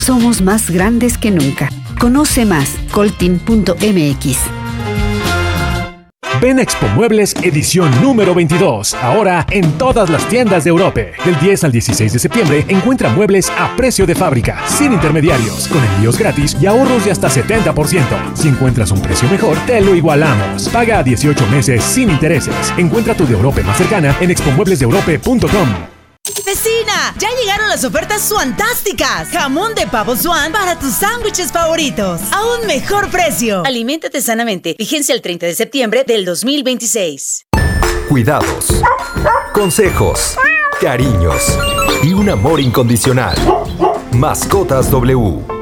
Somos más grandes que nunca. Conoce más, coltin.mx. Ven a Expo Muebles edición número 22, ahora en todas las tiendas de Europe. Del 10 al 16 de septiembre encuentra muebles a precio de fábrica, sin intermediarios, con envíos gratis y ahorros de hasta 70%. Si encuentras un precio mejor, te lo igualamos. Paga a 18 meses sin intereses. Encuentra tu de Europe más cercana en expomueblesdeeurope.com. ¡Vecina! ¡Ya llegaron las ofertas suantásticas! Jamón de pavo Swan para tus sándwiches favoritos. A un mejor precio. Aliméntate sanamente. Vigencia el 30 de septiembre del 2026. Cuidados, consejos, cariños y un amor incondicional. Mascotas W.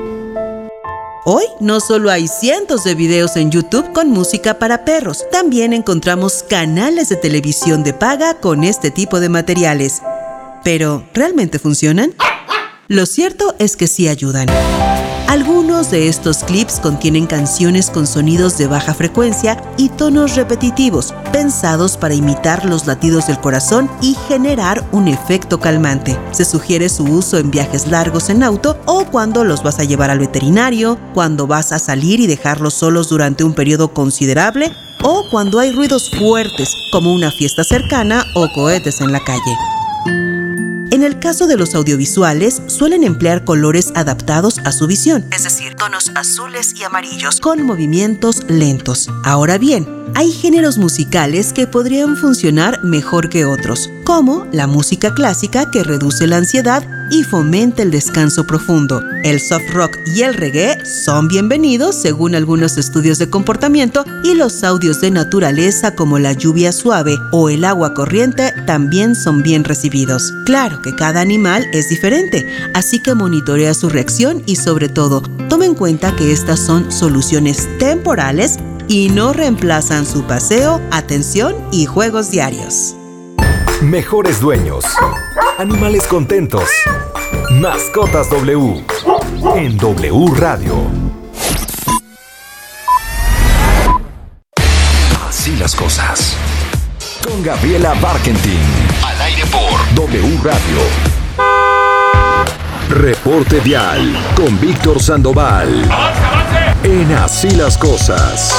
Hoy no solo hay cientos de videos en YouTube con música para perros, también encontramos canales de televisión de paga con este tipo de materiales. ¿Pero realmente funcionan? Lo cierto es que sí ayudan. Algunos de estos clips contienen canciones con sonidos de baja frecuencia y tonos repetitivos, pensados para imitar los latidos del corazón y generar un efecto calmante. Se sugiere su uso en viajes largos en auto o cuando los vas a llevar al veterinario, cuando vas a salir y dejarlos solos durante un periodo considerable o cuando hay ruidos fuertes, como una fiesta cercana o cohetes en la calle. En el caso de los audiovisuales, suelen emplear colores adaptados a su visión, es decir, tonos azules y amarillos, con movimientos lentos. Ahora bien, hay géneros musicales que podrían funcionar mejor que otros, como la música clásica que reduce la ansiedad y fomenta el descanso profundo. El soft rock y el reggae son bienvenidos según algunos estudios de comportamiento y los audios de naturaleza como la lluvia suave o el agua corriente también son bien recibidos. Claro que cada animal es diferente, así que monitorea su reacción y sobre todo, toma en cuenta que estas son soluciones temporales y no reemplazan su paseo, atención y juegos diarios. Mejores dueños. Animales contentos. Mascotas W. En W Radio. Así las cosas. Con Gabriela Barkentin. Al aire por W Radio. Reporte Vial con Víctor Sandoval. En Así las cosas.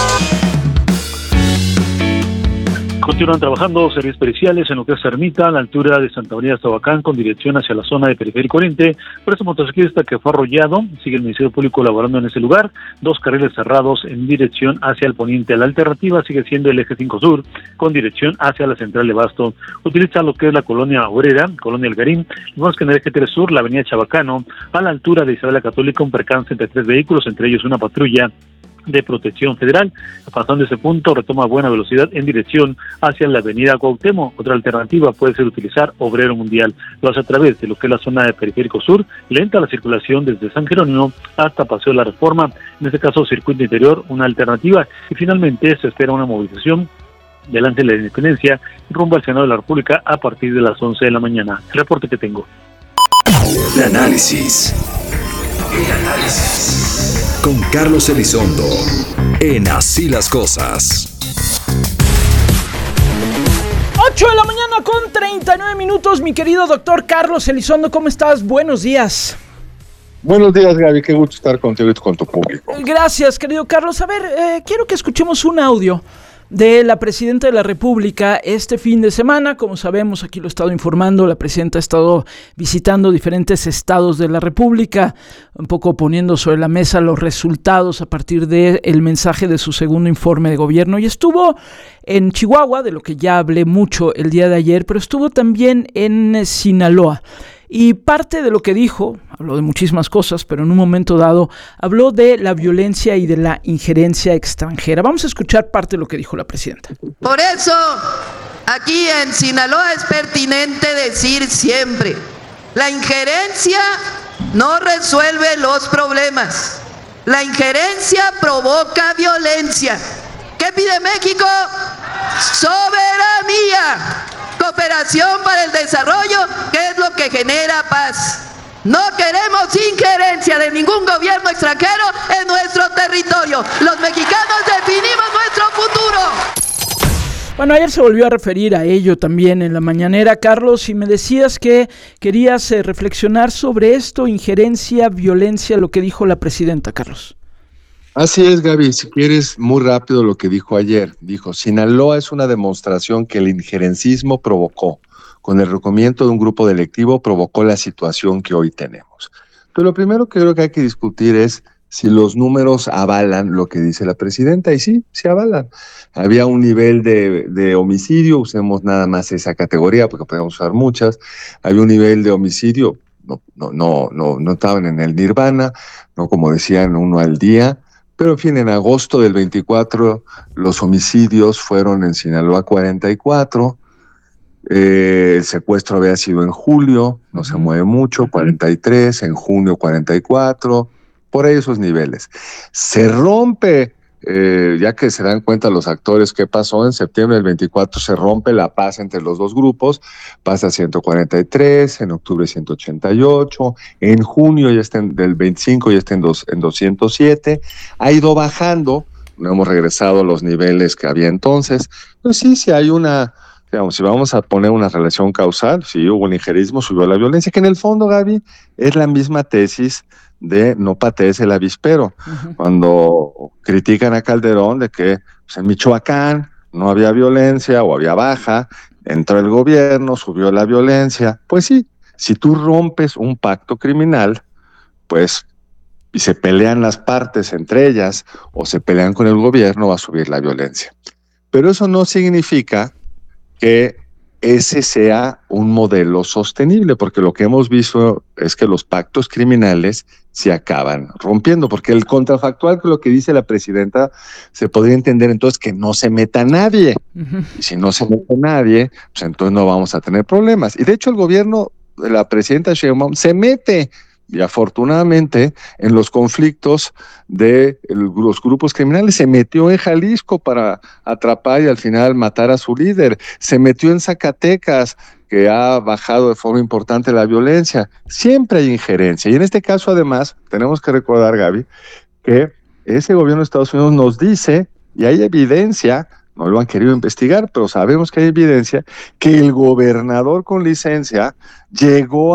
Continúan trabajando servicios periciales en lo que es Ermita, a la altura de Santa María de Tabacán, con dirección hacia la zona de Periférico Oriente. Por ese motociclista que fue arrollado, sigue el Ministerio Público laborando en ese lugar. 2 carriles cerrados en dirección hacia el poniente. La alternativa sigue siendo el eje 5 Sur, con dirección hacia la central de Abasto. Utiliza lo que es la colonia Obrera, colonia Algarín. Vemos que en el eje 3 Sur, la avenida Chabacano, a la altura de Isabel la Católica, un percance entre 3 vehículos, entre ellos una patrulla de Protección Federal. Pasando ese punto, retoma buena velocidad en dirección hacia la avenida Cuauhtémoc. Otra alternativa puede ser utilizar Obrero Mundial. Lo hace a través de lo que es la zona de Periférico Sur, lenta la circulación desde San Jerónimo hasta Paseo de la Reforma, en este caso circuito interior, una alternativa, y finalmente se espera una movilización delante de la Independencia rumbo al Senado de la República a partir de las 11 de la mañana. El reporte que tengo. El análisis. Con Carlos Elizondo. En Así las cosas. 8 de la mañana con 39 minutos, mi querido doctor Carlos Elizondo, ¿cómo estás? Buenos días. Buenos días, Gaby, qué gusto estar contigo y con tu público. Gracias, querido Carlos. A ver, quiero que escuchemos un audio de la Presidenta de la República este fin de semana. Como sabemos, aquí lo he estado informando, la Presidenta ha estado visitando diferentes estados de la República, un poco poniendo sobre la mesa los resultados a partir del mensaje de su segundo informe de gobierno, y estuvo en Chihuahua, de lo que ya hablé mucho el día de ayer, pero estuvo también en Sinaloa. Y parte de lo que dijo, habló de muchísimas cosas, pero en un momento dado habló de la violencia y de la injerencia extranjera. Vamos a escuchar parte de lo que dijo la presidenta. Por eso, aquí en Sinaloa es pertinente decir siempre, la injerencia no resuelve los problemas. La injerencia provoca violencia. ¿Qué pide México? Soberanía. Cooperación para el desarrollo, que es lo que genera paz. No queremos injerencia de ningún gobierno extranjero en nuestro territorio. Los mexicanos definimos nuestro futuro. Bueno, ayer se volvió a referir a ello también en la mañanera, Carlos, y me decías que querías reflexionar sobre esto, injerencia, violencia, lo que dijo la presidenta, Carlos. Así es, Gaby, si quieres muy rápido lo que dijo ayer. Dijo, Sinaloa es una demostración que el injerencismo provocó, con el reconocimiento de un grupo delictivo, provocó la situación que hoy tenemos. Pero lo primero que creo que hay que discutir es si los números avalan lo que dice la presidenta, y sí avalan. Había un nivel de homicidio, usemos nada más esa categoría, porque podemos usar muchas. Había un nivel de homicidio, no estaban en el nirvana, no como decían, 1 al día, pero en fin, en agosto del 24 los homicidios fueron en Sinaloa 44, el secuestro había sido en julio, no se mueve mucho, 43, en junio 44, por ahí esos niveles. Se rompe, ya que se dan cuenta los actores qué pasó, en septiembre del 24 se rompe la paz entre los dos grupos, pasa a 143, en octubre 188, en junio ya está del 25 ya está en 207, ha ido bajando, no hemos regresado a los niveles que había entonces, pues sí hay una... Digamos, si vamos a poner una relación causal, sí hubo un injerismo, subió la violencia, que en el fondo, Gaby, es la misma tesis de no patees el avispero. Uh-huh. Cuando critican a Calderón de que pues, en Michoacán no había violencia o había baja, entró el gobierno, subió la violencia. Pues sí, si tú rompes un pacto criminal, pues, y se pelean las partes entre ellas o se pelean con el gobierno, va a subir la violencia. Pero eso no significa que ese sea un modelo sostenible, porque lo que hemos visto es que los pactos criminales se acaban rompiendo, porque el contrafactual, que lo que dice la presidenta, se podría entender entonces que no se meta nadie, y si no se mete nadie, pues entonces no vamos a tener problemas. Y de hecho el gobierno de la presidenta Sheinbaum se mete, y afortunadamente en los conflictos de los grupos criminales, se metió en Jalisco para atrapar y al final matar a su líder, se metió en Zacatecas, que ha bajado de forma importante la violencia. Siempre hay injerencia, y en este caso además tenemos que recordar, Gaby, que ese gobierno de Estados Unidos nos dice, y hay evidencia, no lo han querido investigar, pero sabemos que hay evidencia, que el gobernador con licencia llegó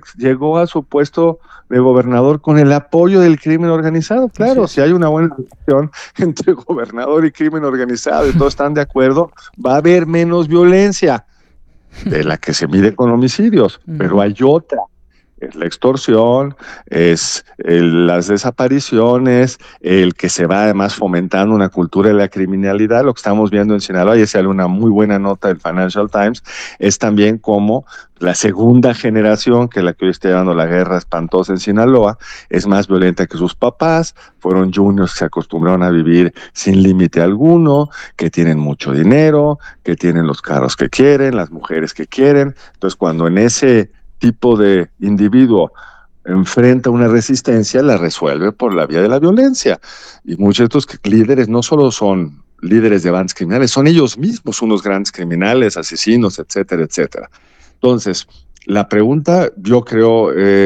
a su puesto de gobernador con el apoyo del crimen organizado. Claro, si hay una buena relación entre gobernador y crimen organizado y todos están de acuerdo, va a haber menos violencia de la que se mide con homicidios, pero hay otra. Es la extorsión, es las desapariciones, el que se va además fomentando una cultura de la criminalidad. Lo que estamos viendo en Sinaloa, y sale una muy buena nota del Financial Times, es también como la segunda generación, que es la que hoy está llevando la guerra espantosa en Sinaloa, es más violenta que sus papás, fueron juniors que se acostumbraron a vivir sin límite alguno, que tienen mucho dinero, que tienen los carros que quieren, las mujeres que quieren. Entonces, cuando en ese tipo de individuo enfrenta una resistencia, la resuelve por la vía de la violencia. Y muchos de estos líderes no solo son líderes de bandas criminales, son ellos mismos unos grandes criminales, asesinos, etcétera, etcétera. Entonces, la pregunta, yo creo,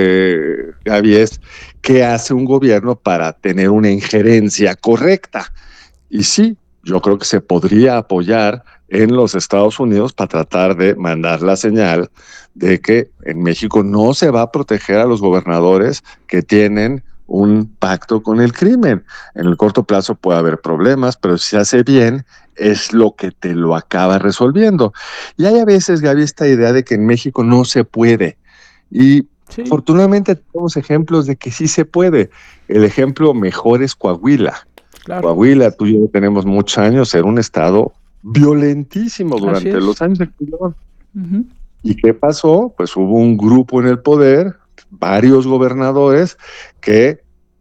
Gaby, es ¿qué hace un gobierno para tener una injerencia correcta? Y sí, yo creo que se podría apoyar en los Estados Unidos para tratar de mandar la señal de que en México no se va a proteger a los gobernadores que tienen un pacto con el crimen. En el corto plazo puede haber problemas, pero si se hace bien, es lo que te lo acaba resolviendo. Y hay a veces, Gaby, esta idea de que en México no se puede. Y afortunadamente tenemos ejemplos de que sí se puede. El ejemplo mejor es Coahuila. Claro. Coahuila, tú y yo tenemos muchos años, era un estado violentísimo durante los años de Calderón. ¿Y qué pasó? Pues hubo un grupo en el poder, varios gobernadores que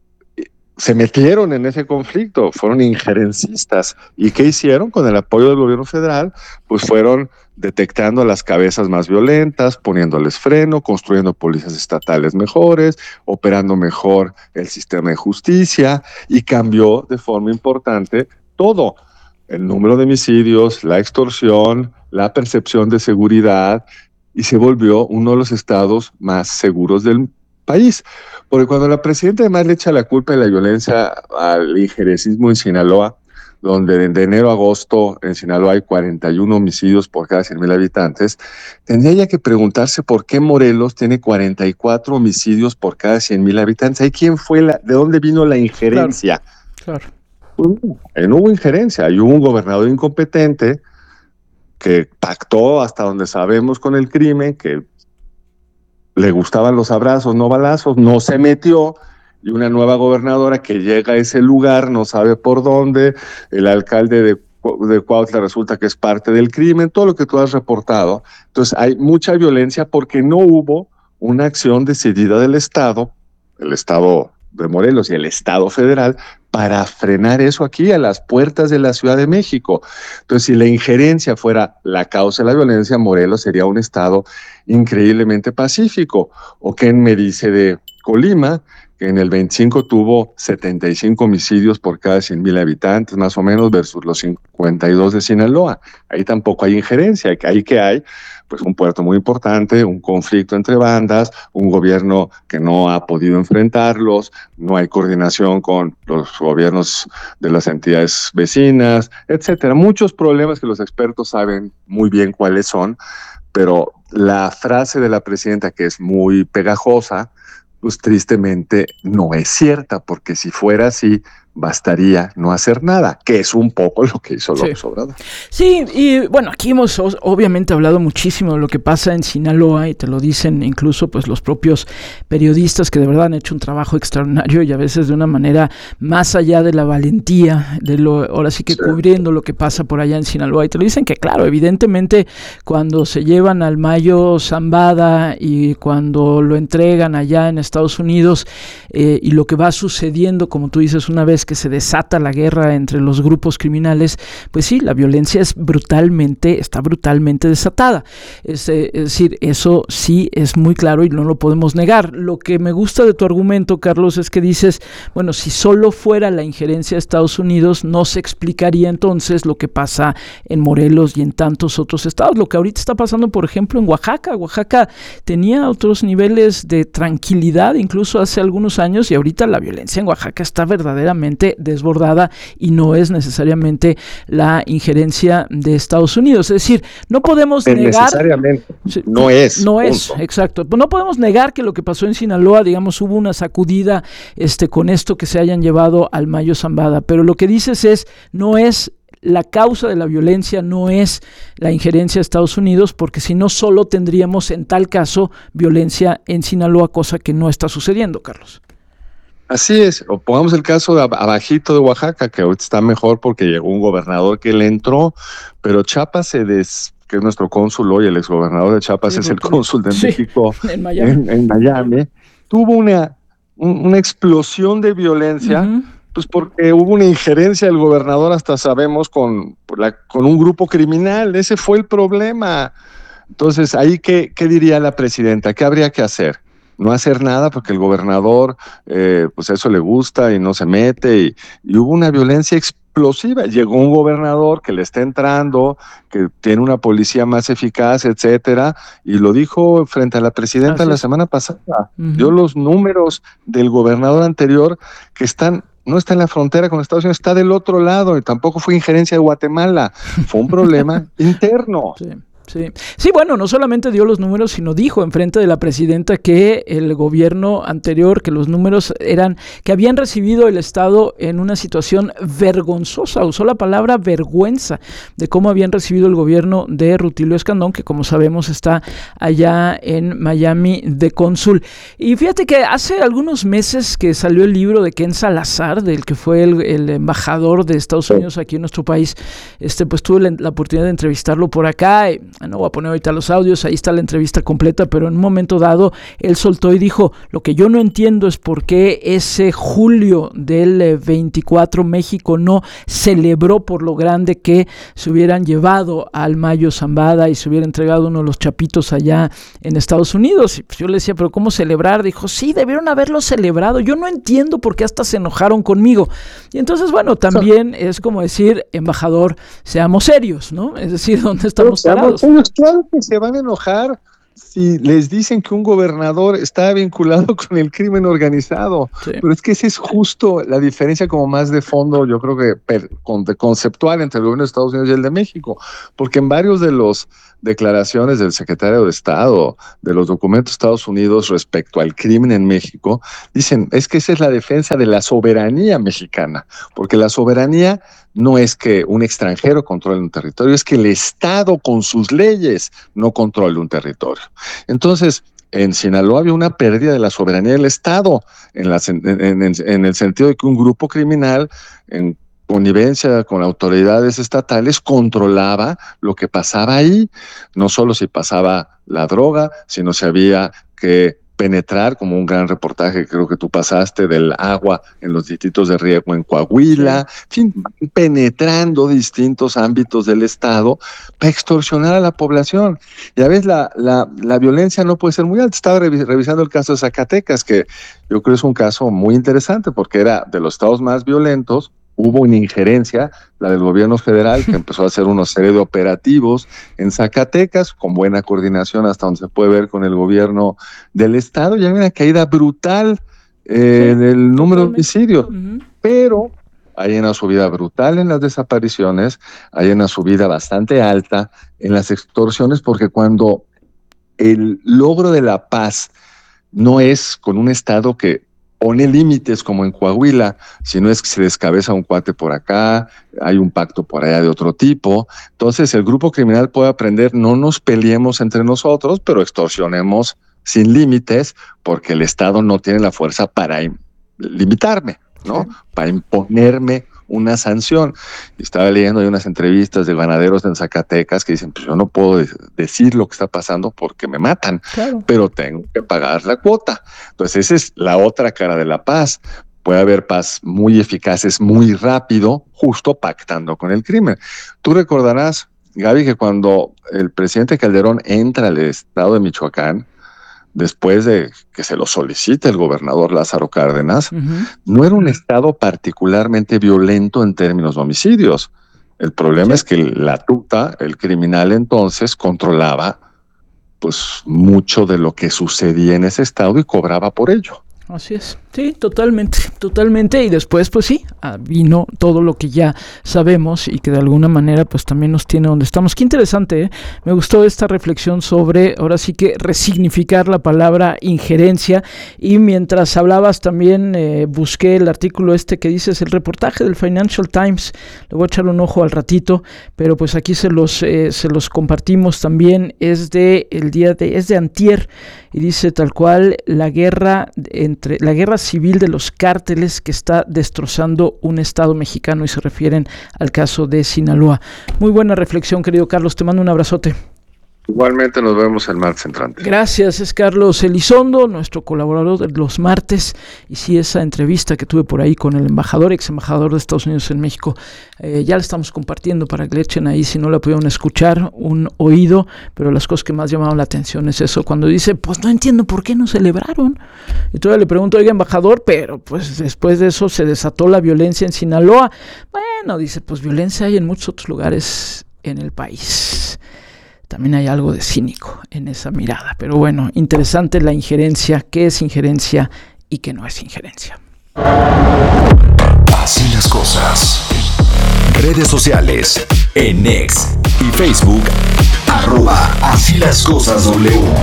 se metieron en ese conflicto, fueron injerencistas. ¿Y qué hicieron? Con el apoyo del gobierno federal, pues fueron detectando a las cabezas más violentas, poniéndoles freno, construyendo policías estatales mejores, operando mejor el sistema de justicia, y cambió de forma importante todo. El número de homicidios, la extorsión, la percepción de seguridad, y se volvió uno de los estados más seguros del país. Porque cuando la presidenta además le echa la culpa de la violencia al injerencismo en Sinaloa, donde de enero a agosto en Sinaloa hay 41 homicidios por cada 100,000 habitantes, tendría ya que preguntarse por qué Morelos tiene 44 homicidios por cada 100,000 habitantes. ¿Ahí quién fue de dónde vino la injerencia? Claro. No hubo injerencia, ahí hubo un gobernador incompetente que pactó hasta donde sabemos con el crimen, que le gustaban los abrazos, no balazos, no se metió, y una nueva gobernadora que llega a ese lugar, no sabe por dónde, el alcalde de Cuautla resulta que es parte del crimen, todo lo que tú has reportado. Entonces hay mucha violencia porque no hubo una acción decidida del Estado, el Estado de Morelos y el Estado federal, para frenar eso aquí a las puertas de la Ciudad de México. Entonces, si la injerencia fuera la causa de la violencia, Morelos sería un estado increíblemente pacífico. ¿O quién me dice de Colima, que en el 25 tuvo 75 homicidios por cada 100,000 habitantes, más o menos, versus los 52 de Sinaloa? Ahí tampoco hay injerencia. Ahí que hay, pues, un puerto muy importante, un conflicto entre bandas, un gobierno que no ha podido enfrentarlos, no hay coordinación con los gobiernos de las entidades vecinas, etcétera. Muchos problemas que los expertos saben muy bien cuáles son, pero la frase de la presidenta, que es muy pegajosa, pues tristemente no es cierta, porque si fuera así, bastaría no hacer nada, que es un poco lo que hizo López Obrador. Sí, y bueno, aquí hemos obviamente hablado muchísimo de lo que pasa en Sinaloa, y te lo dicen incluso pues los propios periodistas, que de verdad han hecho un trabajo extraordinario, y a veces de una manera más allá de la valentía, ahora sí que cubriendo lo que pasa por allá en Sinaloa, y te lo dicen que claro, evidentemente cuando se llevan al Mayo Zambada y cuando lo entregan allá en Estados Unidos, y lo que va sucediendo, como tú dices, una vez que se desata la guerra entre los grupos criminales, pues sí, la violencia está brutalmente desatada. Es decir, eso sí es muy claro y no lo podemos negar. Lo que me gusta de tu argumento, Carlos, es que dices, bueno, si solo fuera la injerencia de Estados Unidos, no se explicaría entonces lo que pasa en Morelos y en tantos otros estados. Lo que ahorita está pasando, por ejemplo, en Oaxaca. Oaxaca tenía otros niveles de tranquilidad, incluso hace algunos años, y ahorita la violencia en Oaxaca está verdaderamente desbordada, y no es necesariamente la injerencia de Estados Unidos. Es decir, no podemos negar... Necesariamente, no es. Exacto. No podemos negar que lo que pasó en Sinaloa, digamos, hubo una sacudida con esto que se hayan llevado al Mayo Zambada, pero lo que dices es, no es la causa de la violencia, no es la injerencia de Estados Unidos, porque si no, solo tendríamos en tal caso violencia en Sinaloa, cosa que no está sucediendo, Carlos. Así es, o pongamos el caso de abajito de Oaxaca, que ahorita está mejor porque llegó un gobernador que le entró, pero Chiapas que es nuestro cónsul hoy, el exgobernador de Chiapas es el cónsul de México en Miami, tuvo una explosión de violencia, pues porque hubo una injerencia del gobernador, hasta sabemos, con un grupo criminal. Ese fue el problema. Entonces, ahí, ¿qué diría la presidenta? ¿Qué habría que hacer? No hacer nada, porque el gobernador, pues eso le gusta y no se mete, y hubo una violencia explosiva. Llegó un gobernador que le está entrando, que tiene una policía más eficaz, etcétera, y lo dijo frente a la presidenta la semana pasada. Dio los números del gobernador anterior, que no está en la frontera con Estados Unidos, está del otro lado, y tampoco fue injerencia de Guatemala, fue un problema interno. Sí, bueno, no solamente dio los números, sino dijo enfrente de la presidenta que el gobierno anterior, que los números que habían recibido el Estado en una situación vergonzosa, usó la palabra vergüenza, de cómo habían recibido el gobierno de Rutilio Escandón, que como sabemos está allá en Miami de cónsul. Y fíjate que hace algunos meses que salió el libro de Ken Salazar, del que fue el embajador de Estados Unidos aquí en nuestro país, pues tuve la oportunidad de entrevistarlo por acá. No voy a poner ahorita los audios, ahí está la entrevista completa, pero en un momento dado él soltó y dijo, lo que yo no entiendo es por qué ese julio del 24 México no celebró por lo grande que se hubieran llevado al Mayo Zambada y se hubiera entregado uno de los chapitos allá en Estados Unidos. Y pues yo le decía, pero ¿cómo celebrar? Dijo, sí, debieron haberlo celebrado, yo no entiendo por qué hasta se enojaron conmigo. Y entonces, bueno, también es como decir, embajador, seamos serios, ¿no? Es decir, ¿dónde estamos parados? Claro que se van a enojar. si les dicen que un gobernador está vinculado con el crimen organizado. Sí. Pero es que esa es justo la diferencia como más de fondo, yo creo que conceptual entre el gobierno de Estados Unidos y el de México, porque en varios de los declaraciones del secretario de Estado, de los documentos de Estados Unidos respecto al crimen en México, dicen, es que esa es la defensa de la soberanía mexicana, porque la soberanía no es que un extranjero controle un territorio, es que el Estado con sus leyes no controle un territorio. Entonces, en Sinaloa había una pérdida de la soberanía del Estado, en el sentido de que un grupo criminal, en connivencia con autoridades estatales, controlaba lo que pasaba ahí, no solo si pasaba la droga, sino si había que penetrar, como un gran reportaje que creo que tú pasaste, del agua en los distritos de riego en Coahuila, en fin, penetrando distintos ámbitos del Estado para extorsionar a la población. Y a veces la violencia no puede ser muy alta. Estaba revisando el caso de Zacatecas, que yo creo es un caso muy interesante porque era de los estados más violentos. Hubo una injerencia, la del gobierno federal, que empezó a hacer una serie de operativos en Zacatecas, con buena coordinación hasta donde se puede ver con el gobierno del estado, y hay una caída brutal en el número de homicidios, pero hay una subida brutal en las desapariciones, hay una subida bastante alta en las extorsiones, porque cuando el logro de la paz no es con un estado que pone límites como en Coahuila, si no es que se descabeza un cuate por acá, hay un pacto por allá de otro tipo, entonces el grupo criminal puede aprender, no nos peleemos entre nosotros, pero extorsionemos sin límites, porque el Estado no tiene la fuerza para limitarme, ¿no? Para imponerme una sanción. Estaba leyendo ahí unas entrevistas de ganaderos en Zacatecas que dicen, pues yo no puedo decir lo que está pasando porque me matan, pero tengo que pagar la cuota. Entonces esa es la otra cara de la paz. Puede haber paz muy eficaces, muy rápido, justo pactando con el crimen. Tú recordarás, Gaby, que cuando el presidente Calderón entra al estado de Michoacán, después de que se lo solicite el gobernador Lázaro Cárdenas, no era un estado particularmente violento en términos de homicidios. El problema es que la tuta, el criminal entonces, controlaba pues mucho de lo que sucedía en ese estado y cobraba por ello. Así es, sí, totalmente, y después pues sí, vino todo lo que ya sabemos y que de alguna manera pues también nos tiene donde estamos. Qué interesante, me gustó esta reflexión sobre, ahora sí que resignificar la palabra injerencia, y mientras hablabas también busqué el artículo que dices, el reportaje del Financial Times, le voy a echar un ojo al ratito, pero pues aquí se los compartimos también, es de antier, y dice tal cual, la guerra civil de los cárteles que está destrozando un estado mexicano, y se refieren al caso de Sinaloa. Muy buena reflexión, querido Carlos, te mando un abrazote. Igualmente nos vemos el martes entrante. Gracias, es Carlos Elizondo, nuestro colaborador de los martes, y sí, esa entrevista que tuve por ahí con el ex embajador de Estados Unidos en México, ya la estamos compartiendo para que le echen ahí, si no la pudieron escuchar, un oído, pero las cosas que más llamaron la atención es eso, cuando dice, pues no entiendo por qué no celebraron, y todavía le pregunto, oiga, embajador, pero pues después de eso se desató la violencia en Sinaloa. Bueno, dice, pues violencia hay en muchos otros lugares en el país. También hay algo de cínico en esa mirada. Pero bueno, interesante la injerencia, qué es injerencia y qué no es injerencia. Así las cosas. Redes sociales, en X y Facebook, @Así las cosas W.